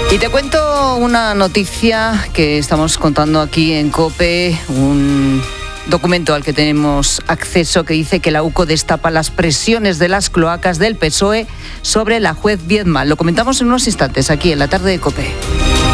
Y te cuento una noticia que estamos contando aquí en COPE, un documento al que tenemos acceso que dice que la UCO destapa las presiones de las cloacas del PSOE sobre la juez Viedma. Lo comentamos en unos instantes aquí en la tarde de COPE.